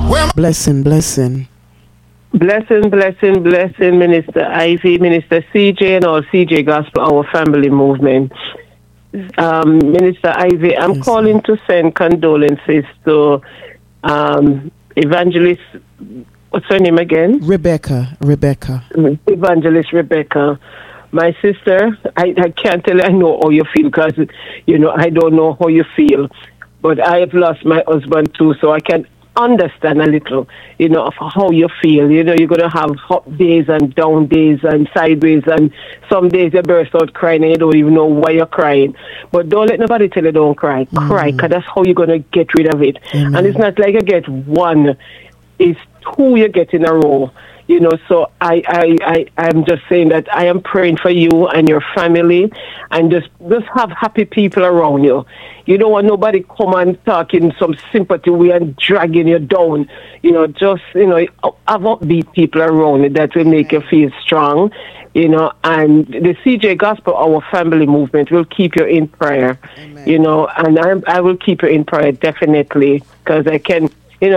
Blessing. Blessing, Minister Ivy, Minister CJ, and all CJ Gospel, our family movement. Minister Ivy, I'm calling to send condolences to Evangelist, what's her name again? Rebecca. Evangelist Rebecca. My sister, I can't tell you I know how you feel because, I don't know how you feel. But I have lost my husband too, so I can understand a little, of how you feel. You're going to have up days and down days and sideways, and some days you burst out crying and you don't even know why you're crying. But don't let nobody tell you don't cry. Cry, because that's how you're going to get rid of it. Amen. And it's not like you get one, it's two you get in a row. So I'm just saying that I am praying for you and your family, and just have happy people around you. You don't want nobody come and talk in some sympathy way and dragging you down. Have upbeat people around you that will make you feel strong. And the CJ Gospel, our family movement, will keep you in prayer. Amen. And I will keep you in prayer definitely, because I can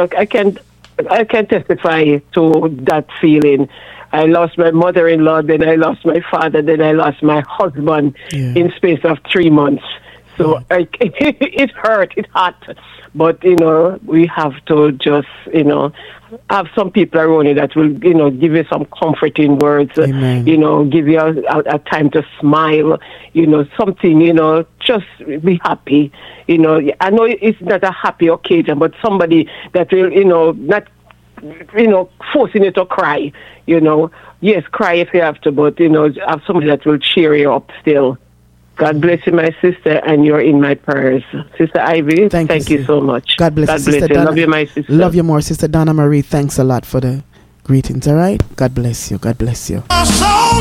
testify to that feeling. I lost my mother-in-law, then I lost my father, then I lost my husband in space of 3 months. So it hurt, it hurt. But, we have to just, have some people around you that will, give you some comforting words, Amen. Give you a time to smile, something, just be happy. I know it's not a happy occasion, but somebody that will, not, forcing you to cry, Yes, cry if you have to, but, have somebody that will cheer you up still. God bless you, my sister, and you're in my prayers. Sister Ivy, thank you so much. God bless you, Sister Donna. Love you, my sister. Love you more, Sister Donna Marie. Thanks a lot for the greetings, all right? God bless you.